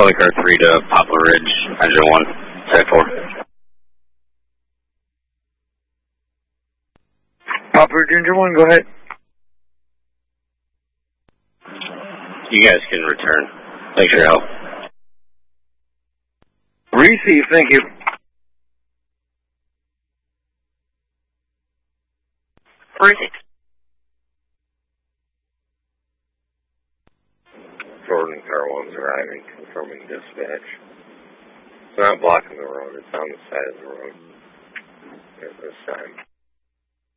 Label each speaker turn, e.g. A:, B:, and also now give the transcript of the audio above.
A: Charlie Car 3 to Poplar Ridge, engine 1, side 4.
B: Poplar Ridge, engine 1, go ahead.
A: You guys can return. Thanks for your help.
B: Receive, thank you.
C: Receive.
D: Jordan Car 1's arriving, confirming dispatch. It's not blocking the road, it's on the side of the road at this time.